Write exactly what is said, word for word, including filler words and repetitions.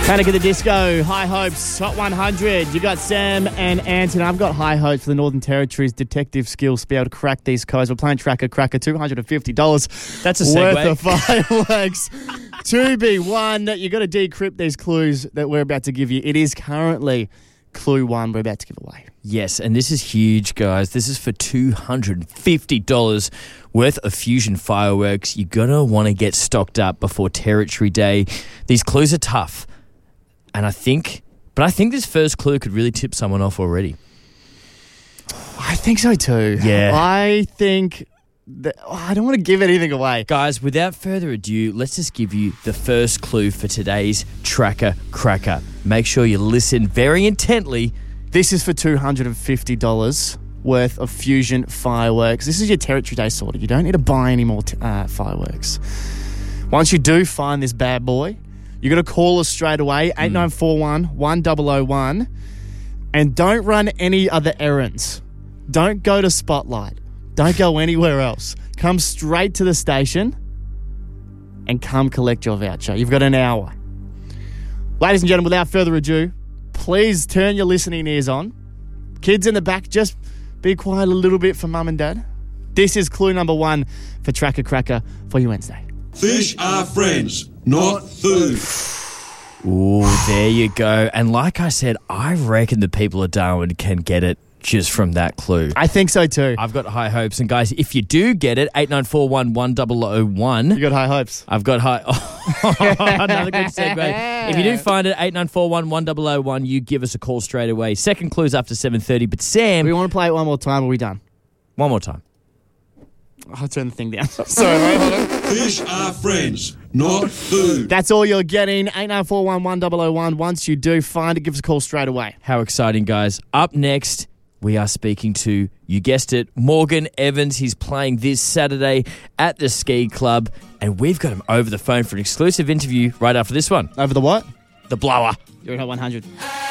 Panic at the Disco, High Hopes, Hot one hundred. You got Sam and Anton. I've got high hopes for the Northern Territory's detective skills to be able to crack these codes. We're playing Tracker Cracker, two hundred fifty dollars. That's a segue. Worth of fireworks to be won. You've got to decrypt these clues that we're about to give you. It is currently clue one we're about to give away. Yes, and this is huge, guys. This is for two hundred fifty dollars worth of Fusion fireworks. You're going to want to get stocked up before Territory Day. These clues are tough. And I think, but I think this first clue could really tip someone off already. I think so too. Yeah. I think that, oh, I don't want to give anything away. Guys, without further ado, let's just give you the first clue for today's Tracker Cracker. Make sure you listen very intently. This is for two hundred fifty dollars worth of Fusion fireworks. This is your Territory Day sorted. You don't need to buy any more t- uh, fireworks. Once you do find this bad boy, you got to call us straight away, eight nine four one, one zero zero one, and don't run any other errands. Don't go to Spotlight. Don't go anywhere else. Come straight to the station and come collect your voucher. You've got an hour. Ladies and gentlemen, without further ado, please turn your listening ears on. Kids in the back, just be quiet a little bit for mum and dad. This is clue number one for Tracker Cracker for your Wednesday. Fish are friends, not food. Ooh, there you go. And like I said, I reckon the people of Darwin can get it just from that clue. I think so too. I've got high hopes. And guys, if you do get it, eight nine four one, one zero zero one. You got high hopes. I've got high... Oh, another good segue. If you do find it, eight nine four one, one zero zero one, you give us a call straight away. Second clue's after seven thirty. But Sam... We want to play it one more time. Are we done? One more time. I'll turn the thing down. Sorry, mate. Hold on. Fish are friends, not food. That's all you're getting. eight nine four one, one zero zero one. Once you do find it, give us a call straight away. How exciting, guys. Up next, we are speaking to, you guessed it, Morgan Evans. He's playing this Saturday at the Ski Club, and we've got him over the phone for an exclusive interview right after this one. Over the what? The blower. You're at Hot one hundred.